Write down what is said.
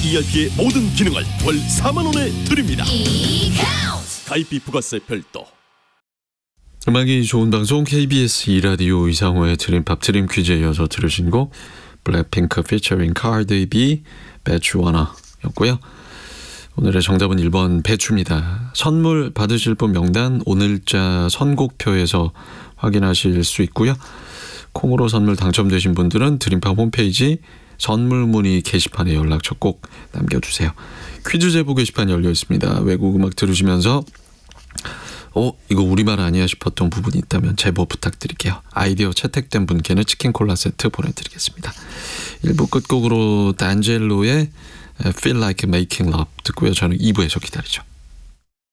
ERP의 모든 기능을 월 4만 원에 드립니다. 가입비 부가세 별도. 음악이 좋은 방송 KBS 2라디오 이상호의 드림팝 드림 퀴즈에 이어서 들으신 곡 블랙핑크 피처링 카디 B 배추 원화였고요. 오늘의 정답은 1번 배추입니다. 선물 받으실 분 명단 오늘자 선곡표에서 확인하실 수 있고요. 콩으로 선물 당첨되신 분들은 드림팝 홈페이지 선물 문의 게시판에 연락처 꼭 남겨주세요. 퀴즈 제보 게시판 열려 있습니다. 외국 음악 들으시면서 이거 우리말 아니야 싶었던 부분이 있다면 제보 부탁드릴게요. 아이디어 채택된 분께는 치킨 콜라 세트 보내드리겠습니다. 1부 끝곡으로 단젤로의 Feel Like Making Love 듣고요. 저는 2부에서 기다리죠.